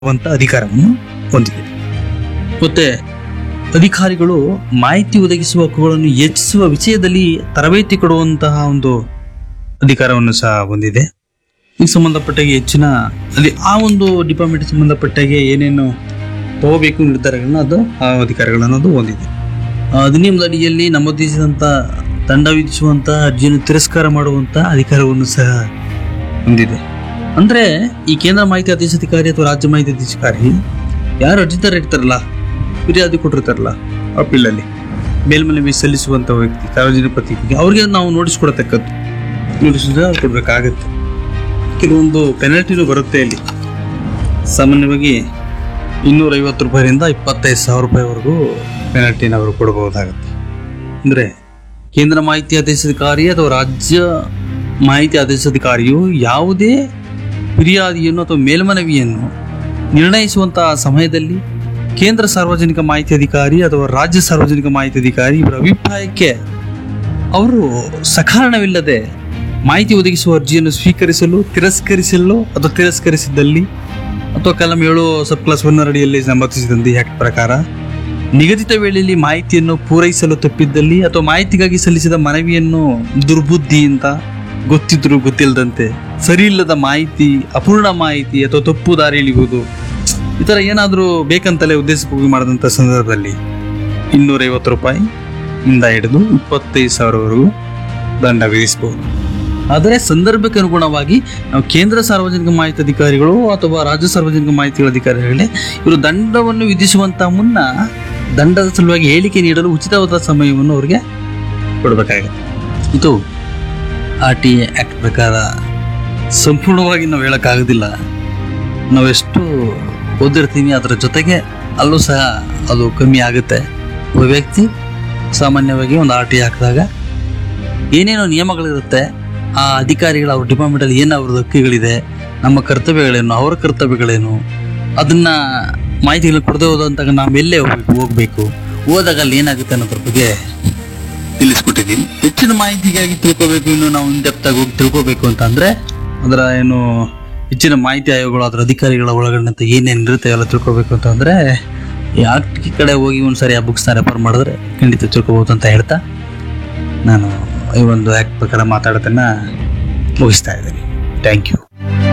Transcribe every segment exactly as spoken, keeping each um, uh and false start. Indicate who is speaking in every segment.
Speaker 1: ವಂತ ಅಧಿಕಾರವನ್ನು ಹೊಂದಿದೆ. ಮತ್ತೆ ಅಧಿಕಾರಿಗಳು ಮಾಹಿತಿ ಒದಗಿಸುವ ಹಕ್ಕುಗಳನ್ನು ಹೆಚ್ಚಿಸುವ ವಿಷಯದಲ್ಲಿ ತರಬೇತಿ ಕೊಡುವಂತಹ ಒಂದು ಅಧಿಕಾರವನ್ನು ಸಹ ಹೊಂದಿದೆ. ಈ ಸಂಬಂಧಪಟ್ಟಾಗೆ ಹೆಚ್ಚಿನ ಅಲ್ಲಿ ಆ ಒಂದು ಡಿಪಾರ್ಟ್ಮೆಂಟ್ ಸಂಬಂಧಪಟ್ಟಾಗೆ ಏನೇನು ತಗೋಬೇಕು ನಿರ್ಧಾರಗಳನ್ನ ಅದು ಆ ಅಧಿಕಾರಿಗಳನ್ನು ಅದು ಹೊಂದಿದೆ. ಆ ಅಧಿನಿಯಮದ ಅಡಿಯಲ್ಲಿ ನಮೂದಿಸಿದಂಥ ದಂಡ ವಿಧಿಸುವಂಥ ಅರ್ಜಿಯನ್ನು ತಿರಸ್ಕಾರ ಮಾಡುವಂಥ ಅಧಿಕಾರವನ್ನು ಸಹ ಹೊಂದಿದೆ. ಅಂದರೆ ಈ ಕೇಂದ್ರ ಮಾಹಿತಿ ಆದೇಶಾಧಿಕಾರಿ ಅಥವಾ ರಾಜ್ಯ ಮಾಹಿತಿ ಆದೇಶಾಧಿಕಾರಿ ಯಾರು ಅರ್ಜಿದಾರ ಇರ್ತಾರಲ್ಲ, ಫಿರ್ಯಾದಿ ಕೊಟ್ಟಿರ್ತಾರಲ್ಲ ಅಪೀಲಲ್ಲಿ ಮೇಲ್ಮನವಿ ಸಲ್ಲಿಸುವಂಥ ವ್ಯಕ್ತಿ ಸಾರ್ವಜನಿಕ ಪ್ರತಿನಿಧಿಗೆ ಅವ್ರಿಗೆ ನಾವು ನೋಟಿಸ್ ಕೊಡತಕ್ಕದ್ದು ನೋಟಿಸ್ ಕೊಡಬೇಕಾಗತ್ತೆ. ಕೆಲವೊಂದು ಪೆನಾಲ್ಟಿನೂ ಬರುತ್ತೆ. ಇಲ್ಲಿ ಸಾಮಾನ್ಯವಾಗಿ ಇನ್ನೂರೈವತ್ತು ರೂಪಾಯಿಯಿಂದ ಇಪ್ಪತ್ತೈದು ಸಾವಿರ ರೂಪಾಯಿವರೆಗೂ ಪೆನಾಲ್ಟಿನ ಅವರು ಕೊಡಬಹುದಾಗುತ್ತೆ. ಅಂದರೆ ಕೇಂದ್ರ ಮಾಹಿತಿ ಆದೇಶಾಧಿಕಾರಿ ಅಥವಾ ರಾಜ್ಯ ಮಾಹಿತಿ ಆದೇಶಾಧಿಕಾರಿಯು ಯಾವುದೇ ಫಿರ್ಯಾದಿಯನ್ನು ಅಥವಾ ಮೇಲ್ಮನವಿಯನ್ನು ನಿರ್ಣಯಿಸುವಂತಹ ಸಮಯದಲ್ಲಿ ಕೇಂದ್ರ ಸಾರ್ವಜನಿಕ ಮಾಹಿತಿ ಅಧಿಕಾರಿ ಅಥವಾ ರಾಜ್ಯ ಸಾರ್ವಜನಿಕ ಮಾಹಿತಿ ಅಧಿಕಾರಿ ಇವರ ಅಭಿಪ್ರಾಯಕ್ಕೆ ಅವರು ಸಕಾರಣವಿಲ್ಲದೆ ಮಾಹಿತಿ ಒದಗಿಸುವ ಅರ್ಜಿಯನ್ನು ಸ್ವೀಕರಿಸಲು, ತಿರಸ್ಕರಿಸಲು ಅಥವಾ ತಿರಸ್ಕರಿಸಿದ್ದಲ್ಲಿ ಅಥವಾ ಕಲಂ ಏಳು ಸಬ್ ಕ್ಲಾಸ್ ಒನ್ ಅಡಿಯಲ್ಲಿ ಸಮರ್ಥಿಸಿದಂತೆ ಆಕ್ಟ್ ಪ್ರಕಾರ ನಿಗದಿತ ವೇಳೆಯಲ್ಲಿ ಮಾಹಿತಿಯನ್ನು ಪೂರೈಸಲು ತಪ್ಪಿದ್ದಲ್ಲಿ ಅಥವಾ ಮಾಹಿತಿಗಾಗಿ ಸಲ್ಲಿಸಿದ ಮನವಿಯನ್ನು ದುರ್ಬುದ್ಧಿಯಿಂದ, ಗೊತ್ತಿದ್ರು ಗೊತ್ತಿಲ್ಲದಂತೆ, ಸರಿ ಇಲ್ಲದ ಮಾಹಿತಿ, ಅಪೂರ್ಣ ಮಾಹಿತಿ ಅಥವಾ ತಪ್ಪು ದಾರಿ ಇಳಿಯುವುದು ಈ ಥರ ಏನಾದರೂ ಬೇಕಂತಲೇ ಉದ್ದೇಶಪೂರ್ವಕ ಮಾಡಿದಂಥ ಸಂದರ್ಭದಲ್ಲಿ ಇನ್ನೂರೈವತ್ತು ರೂಪಾಯಿ ಇಂದ ಹಿಡಿದು ಇಪ್ಪತ್ತೈದು ಸಾವಿರವರೆಗೂ ದಂಡ ವಿಧಿಸಬಹುದು. ಆದರೆ ಸಂದರ್ಭಕ್ಕೆ ಅನುಗುಣವಾಗಿ ನಾವು ಕೇಂದ್ರ ಸಾರ್ವಜನಿಕ ಮಾಹಿತಿ ಅಧಿಕಾರಿಗಳು ಅಥವಾ ರಾಜ್ಯ ಸಾರ್ವಜನಿಕ ಮಾಹಿತಿ ಅಧಿಕಾರಿಗಳೇ ಇವರು ದಂಡವನ್ನು ವಿಧಿಸುವಂತ ಮುನ್ನ ದಂಡದ ಸಲುವಾಗಿ ಹೇಳಿಕೆ ನೀಡಲು ಉಚಿತವಾದ ಸಮಯವನ್ನು ಅವರಿಗೆ ಕೊಡಬೇಕಾಗುತ್ತೆ. ಇದು ಆರ್ ಟಿ ಎ ಆಕ್ಟ್ ಪ್ರಕಾರ ಸಂಪೂರ್ಣವಾಗಿ ನಾವು ಹೇಳೋಕ್ಕಾಗೋದಿಲ್ಲ. ನಾವೆಷ್ಟು ಓದಿರ್ತೀವಿ ಅದರ ಜೊತೆಗೆ ಅಲ್ಲೂ ಸಹ ಅದು ಕಮ್ಮಿ ಆಗುತ್ತೆ. ಒಬ್ಬ ವ್ಯಕ್ತಿ ಸಾಮಾನ್ಯವಾಗಿ ಒಂದು ಆರ್ ಟಿ ಹಾಕಿದಾಗ ಏನೇನೋ ನಿಯಮಗಳಿರುತ್ತೆ, ಆ ಅಧಿಕಾರಿಗಳ ಅವ್ರ ಡಿಪಾರ್ಟ್ಮೆಂಟಲ್ಲಿ ಏನು ಅವ್ರದ್ದು ಹಕ್ಕುಗಳಿದೆ, ನಮ್ಮ ಕರ್ತವ್ಯಗಳೇನು, ಅವರ ಕರ್ತವ್ಯಗಳೇನು, ಅದನ್ನು ಮಾಹಿತಿಗಳು ಕೊಡದೆ ಹೋದಂತಾಗ ನಾವು ಎಲ್ಲೇ ಹೋಗ್ಬೇಕು ಹೋಗಬೇಕು ಹೋದಾಗ ಅಲ್ಲಿ ಏನಾಗುತ್ತೆ ಅನ್ನೋದ್ರ ಬಗ್ಗೆ ತಿಳಿಸ್ಕೊಟ್ಟಿದ್ದೀನಿ. ಹೆಚ್ಚಿನ ಮಾಹಿತಿಗಾಗಿ ತಿಳ್ಕೋಬೇಕು, ಇನ್ನು ನಾವು ಇನ್ಡೆಪ್ತಾಗಿ ಹೋಗಿ ತಿಳ್ಕೋಬೇಕು ಅಂತ ಅಂದರೆ ಅದರ ಏನು ಹೆಚ್ಚಿನ ಮಾಹಿತಿ ಆಯೋಗಗಳು ಅದರ ಅಧಿಕಾರಿಗಳ ಒಳಗಡೆ ಏನೇನು ಇರುತ್ತೆ ಎಲ್ಲ ತಿಳ್ಕೊಬೇಕು ಅಂತ ಅಂದರೆ ಈ ಆಕ್ಟ್ ಕಡೆ ಹೋಗಿ ಒಂದು ಸಾರಿ ಆ ಬುಕ್ಸ್ನ ರೆಫರ್ ಮಾಡಿದ್ರೆ ಖಂಡಿತ ತಿಳ್ಕೊಬೋದು ಅಂತ ಹೇಳ್ತಾ ನಾನು ಈ ಒಂದು ಆ್ಯಕ್ಟ್ ಪ್ರಕಾರ ಮಾತಾಡೋದನ್ನು ಮುಗಿಸ್ತಾ ಇದ್ದೀನಿ. Thank you.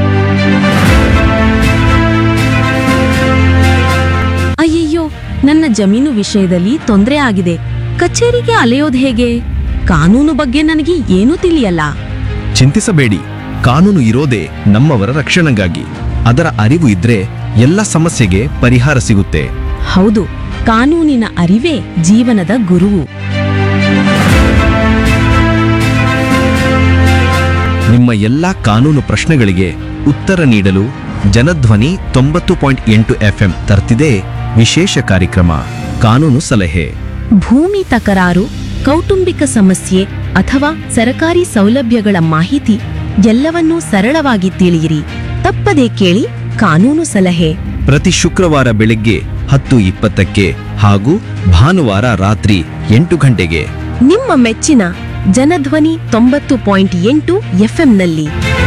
Speaker 2: ಅಯ್ಯಯ್ಯೋ, ನನ್ನ ಜಮೀನು ವಿಷಯದಲ್ಲಿ ತೊಂದರೆ ಆಗಿದೆ. ಕಚೇರಿಗೆ ಅಲೆಯೋದು ಹೇಗೆ? ಕಾನೂನು ಬಗ್ಗೆ ನನಗೆ ಏನೂ ತಿಳಿಯಲ್ಲ.
Speaker 3: ಚಿಂತಿಸಬೇಡಿ, ಕಾನೂನು ಇರೋದೇ ನಮ್ಮವರ ರಕ್ಷಣೆಗಾಗಿ. ಅದರ ಅರಿವು ಇದ್ರೆ ಎಲ್ಲ ಸಮಸ್ಯೆಗೆ ಪರಿಹಾರ ಸಿಗುತ್ತೆ.
Speaker 2: ಹೌದು, ಕಾನೂನಿನ ಅರಿವೇ ಜೀವನದ ಗುರುವು.
Speaker 3: ನಿಮ್ಮ ಎಲ್ಲಾ ಕಾನೂನು ಪ್ರಶ್ನೆಗಳಿಗೆ ಉತ್ತರ ನೀಡಲು ಜನಧ್ವನಿ ತೊಂಬತ್ತು ಪಾಯಿಂಟ್ ಎಂಟು ಎಫ್ಎಂ ತರ್ತಿದೆ ವಿಶೇಷ ಕಾರ್ಯಕ್ರಮ ಕಾನೂನು ಸಲಹೆ.
Speaker 2: ಭೂಮಿ ತಕರಾರು, ಕೌಟುಂಬಿಕ ಸಮಸ್ಯೆ ಅಥವಾ ಸರಕಾರಿ ಸೌಲಭ್ಯಗಳ ಮಾಹಿತಿ ಎಲ್ಲವನ್ನೂ ಸರಳವಾಗಿ ತಿಳಿಯಿರಿ. ತಪ್ಪದೇ ಕೇಳಿ ಕಾನೂನು ಸಲಹೆ.
Speaker 3: ಪ್ರತಿ ಶುಕ್ರವಾರ ಬೆಳಗ್ಗೆ ಹತ್ತು ಇಪ್ಪತ್ತಕ್ಕೆ ಹಾಗೂ ಭಾನುವಾರ ರಾತ್ರಿ ಎಂಟು ಗಂಟೆಗೆ
Speaker 2: ನಿಮ್ಮ ಮೆಚ್ಚಿನ ಜನಧ್ವನಿ ತೊಂಬತ್ತು ಪಾಯಿಂಟ್ ಎಂಟು ಎಫ್ಎಂನಲ್ಲಿ.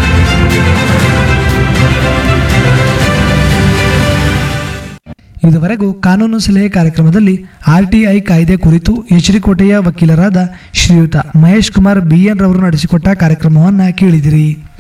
Speaker 4: ಇದುವರೆಗೂ ಕಾನೂನು ಸಲಹೆ ಕಾರ್ಯಕ್ರಮದಲ್ಲಿ ಆರ್ಟಿಐ ಕಾಯ್ದೆ ಕುರಿತು ಎಚ್ಚರಿಕೋಟೆಯ ವಕೀಲರಾದ ಶ್ರೀಯುತ ಮಹೇಶ್ ಕುಮಾರ್ ಬಿಎನ್ ರವರು ನಡೆಸಿಕೊಟ್ಟ ಕಾರ್ಯಕ್ರಮವನ್ನು ಕೇಳಿದಿರಿ.